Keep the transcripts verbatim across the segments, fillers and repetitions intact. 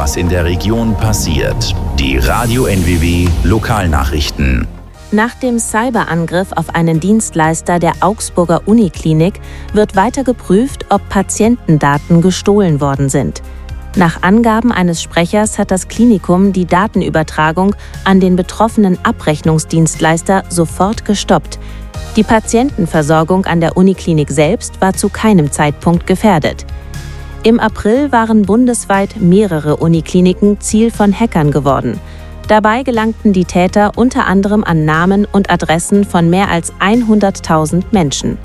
was in der Region passiert. Die Radio N W W Lokalnachrichten. Nach dem Cyberangriff auf einen Dienstleister der Augsburger Uniklinik wird weiter geprüft, ob Patientendaten gestohlen worden sind. Nach Angaben eines Sprechers hat das Klinikum die Datenübertragung an den betroffenen Abrechnungsdienstleister sofort gestoppt. Die Patientenversorgung an der Uniklinik selbst war zu keinem Zeitpunkt gefährdet. Im April waren bundesweit mehrere Unikliniken Ziel von Hackern geworden. Dabei gelangten die Täter unter anderem an Namen und Adressen von mehr als hunderttausend Menschen.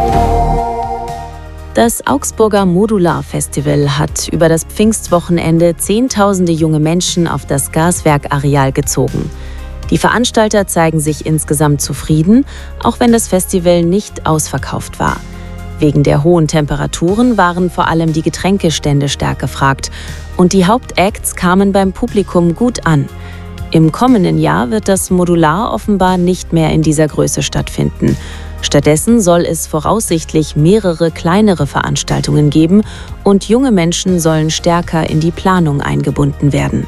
Das Augsburger Modular-Festival hat über das Pfingstwochenende Zehntausende junge Menschen auf das Gaswerk-Areal gezogen. Die Veranstalter zeigen sich insgesamt zufrieden, auch wenn das Festival nicht ausverkauft war. Wegen der hohen Temperaturen waren vor allem die Getränkestände stark gefragt und die Hauptacts kamen beim Publikum gut an. Im kommenden Jahr wird das Modular offenbar nicht mehr in dieser Größe stattfinden. Stattdessen soll es voraussichtlich mehrere kleinere Veranstaltungen geben und junge Menschen sollen stärker in die Planung eingebunden werden.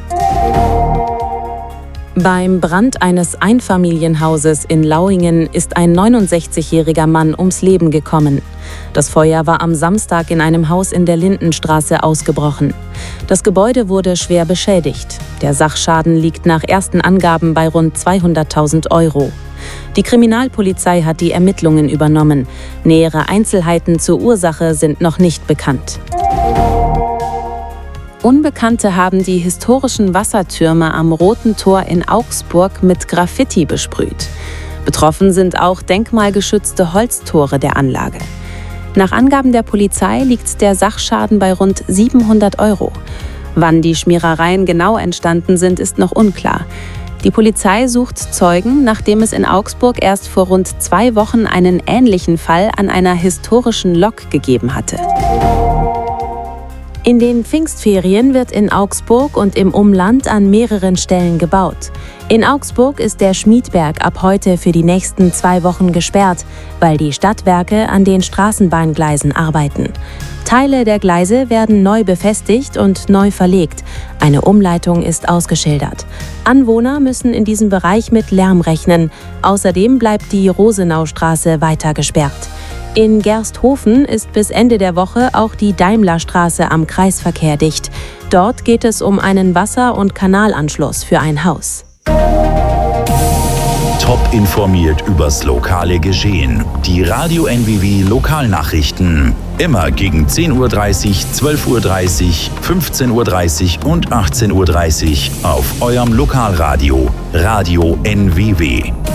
Beim Brand eines Einfamilienhauses in Lauingen ist ein neunundsechzigjähriger Mann ums Leben gekommen. Das Feuer war am Samstag in einem Haus in der Lindenstraße ausgebrochen. Das Gebäude wurde schwer beschädigt. Der Sachschaden liegt nach ersten Angaben bei rund zweihunderttausend Euro. Die Kriminalpolizei hat die Ermittlungen übernommen. Nähere Einzelheiten zur Ursache sind noch nicht bekannt. Unbekannte haben die historischen Wassertürme am Roten Tor in Augsburg mit Graffiti besprüht. Betroffen sind auch denkmalgeschützte Holztore der Anlage. Nach Angaben der Polizei liegt der Sachschaden bei rund siebenhundert Euro. Wann die Schmierereien genau entstanden sind, ist noch unklar. Die Polizei sucht Zeugen, nachdem es in Augsburg erst vor rund zwei Wochen einen ähnlichen Fall an einer historischen Lok gegeben hatte. In den Pfingstferien wird in Augsburg und im Umland an mehreren Stellen gebaut. In Augsburg ist der Schmiedberg ab heute für die nächsten zwei Wochen gesperrt, weil die Stadtwerke an den Straßenbahngleisen arbeiten. Teile der Gleise werden neu befestigt und neu verlegt. Eine Umleitung ist ausgeschildert. Anwohner müssen in diesem Bereich mit Lärm rechnen. Außerdem bleibt die Rosenaustraße weiter gesperrt. In Gersthofen ist bis Ende der Woche auch die Daimlerstraße am Kreisverkehr dicht. Dort geht es um einen Wasser- und Kanalanschluss für ein Haus. Top informiert übers lokale Geschehen. Die Radio N W W Lokalnachrichten. Immer gegen zehn Uhr dreißig, zwölf Uhr dreißig, fünfzehn Uhr dreißig und achtzehn Uhr dreißig auf eurem Lokalradio Radio N W W.